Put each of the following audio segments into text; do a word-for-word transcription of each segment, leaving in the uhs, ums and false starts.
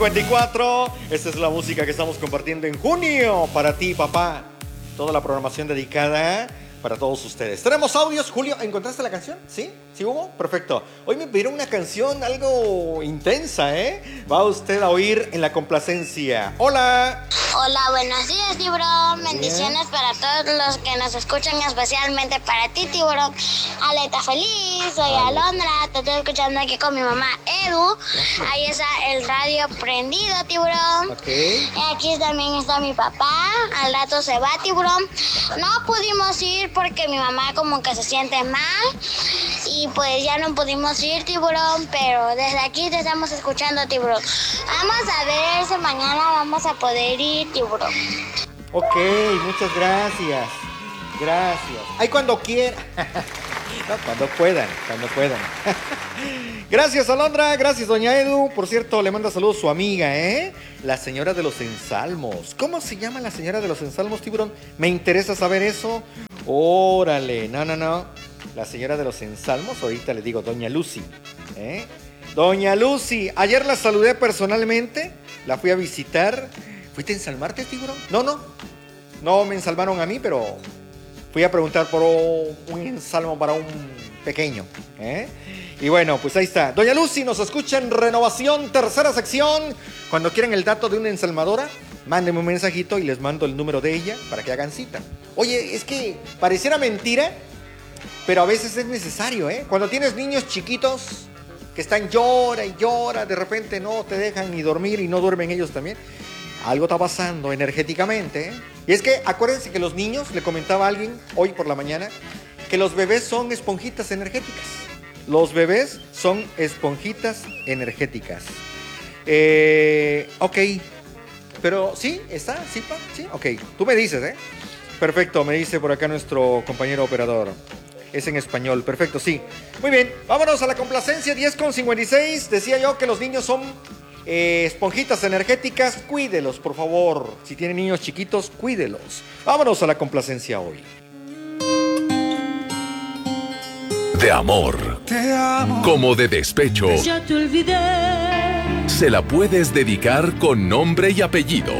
cincuenta y cuatro, esta es la música que estamos compartiendo en junio para ti, papá. Toda la programación dedicada para todos ustedes. Tenemos audios. Julio, ¿encontraste la canción? ¿Sí? ¿Sí hubo? Perfecto. Hoy me pidieron una canción algo intensa, ¿eh? Va usted a oír en la complacencia. ¡Hola! Hola, buenos días, Tiburón. Bendiciones para todos los que nos escuchan, especialmente para ti, Tiburón. Aleta feliz, soy Alondra. Te estoy escuchando aquí con mi mamá, Edu. Ahí está el radio prendido, Tiburón. Ok. Y aquí también está mi papá. Al rato se va, Tiburón. No pudimos ir porque mi mamá como que se siente mal. Y pues ya no pudimos ir, Tiburón. Pero desde aquí te estamos escuchando, Tiburón. Vamos a ver si mañana vamos a poder ir, Tiburón. Ok, muchas gracias. Gracias. Ay, cuando quiera. No, cuando puedan, cuando puedan. Gracias, Alondra. Gracias, doña Edu. Por cierto, le manda saludos su amiga, ¿eh? La señora de los ensalmos. ¿Cómo se llama la señora de los ensalmos, Tiburón? Me interesa saber eso. Órale, no, no, no. La señora de los ensalmos, ahorita le digo, doña Lucy, ¿eh? Doña Lucy, ayer la saludé personalmente. La fui a visitar. ¿Fuiste a ensalmarte, Tiburón? No, no. No me ensalmaron a mí, pero fui a preguntar por un ensalmo para un pequeño, ¿eh? Y bueno, pues ahí está. Doña Lucy nos escucha en Renovación, tercera sección. Cuando quieran el dato de una ensalmadora, mándenme un mensajito y les mando el número de ella para que hagan cita. Oye, es que pareciera mentira, pero a veces es necesario, ¿eh? Cuando tienes niños chiquitos que están llora y llora, de repente no te dejan ni dormir y no duermen ellos también. Algo está pasando energéticamente, ¿eh? Y es que acuérdense que los niños, le comentaba a alguien hoy por la mañana, que los bebés son esponjitas energéticas. Los bebés son esponjitas energéticas. Eh, ok. Pero sí, ¿está? ¿Sí, pa? Sí, ok. Tú me dices, ¿eh? Perfecto, me dice por acá nuestro compañero operador. Es en español, perfecto, sí. Muy bien, vámonos a la complacencia. Diez con cincuenta y seis. Decía yo que los niños son eh, esponjitas energéticas. Cuídelos, por favor. Si tienen niños chiquitos, cuídelos. Vámonos a la complacencia hoy. De amor, te amo, como de despecho. Ya te olvidé. Se la puedes dedicar con nombre y apellido.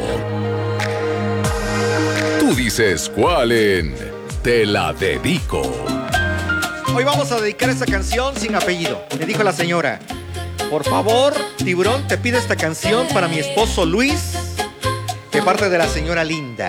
Tú dices cuál en Te la dedico. Hoy vamos a dedicar esta canción sin apellido. Me dijo la señora: por favor, Tiburón, te pido esta canción para mi esposo Luis, de parte de la señora Linda.